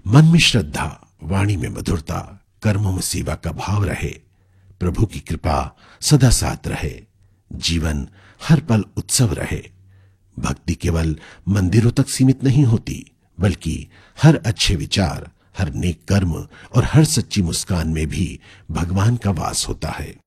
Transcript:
मन में श्रद्धा, वाणी में मधुरता, कर्मों में सेवा का भाव रहे। प्रभु की कृपा सदा साथ रहे। जीवन हर पल उत्सव रहे। भक्ति केवल मंदिरों तक सीमित नहीं होती, बल्कि हर अच्छे विचार, हर नेक कर्म और हर सच्ची मुस्कान में भी भगवान का वास होता है।